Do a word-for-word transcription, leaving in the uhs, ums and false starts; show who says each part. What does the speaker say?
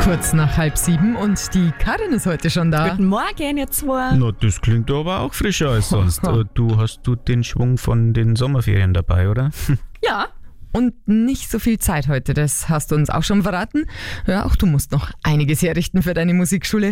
Speaker 1: Kurz nach halb sieben und die Karin ist heute schon da.
Speaker 2: Guten Morgen, ihr zwei.
Speaker 3: Na, das klingt aber auch frischer als sonst. Äh, Du hast du den Schwung von den Sommerferien dabei, oder?
Speaker 2: Ja.
Speaker 1: Und nicht so viel Zeit heute, das hast du uns auch schon verraten. Ja, auch du musst noch einiges herrichten für deine Musikschule.